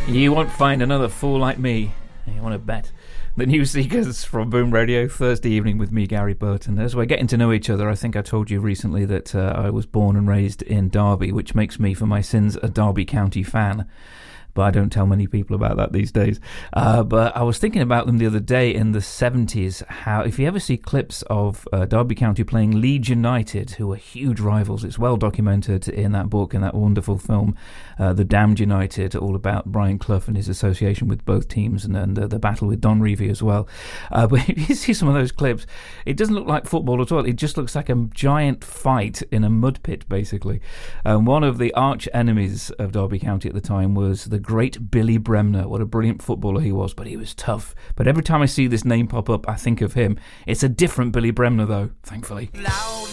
You won't find another fool like me. You want to bet? The New Seekers from Boom Radio, Thursday evening with me, Gary Burton. As we're getting to know each other, I think I told you recently that I was born and raised in Derby, which makes me, for my sins, a Derby County fan. But I don't tell many people about that these days. But I was thinking about them the other day in the 70s, how if you ever see clips of Derby County playing Leeds United, who are huge rivals, it's well documented in that book, in that wonderful film, The Damned United, all about Brian Clough and his association with both teams, and the battle with Don Revie as well. But if you see some of those clips, it doesn't look like football at all. It just looks like a giant fight in a mud pit, basically. One of the arch enemies of Derby County at the time was the great Billy Bremner. What a brilliant footballer he was, but he was tough. But every time I see this name pop up, I think of him. It's a different Billy Bremner, though, thankfully. Loud